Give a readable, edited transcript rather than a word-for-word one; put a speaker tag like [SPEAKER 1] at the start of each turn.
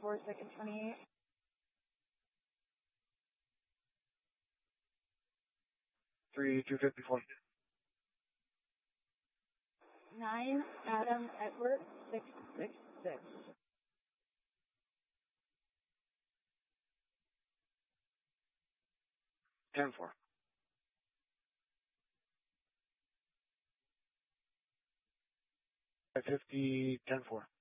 [SPEAKER 1] 4, second 28.
[SPEAKER 2] 3, 254.
[SPEAKER 1] 9, Adam Edward, 666.
[SPEAKER 2] 10-4. 50, 10-4.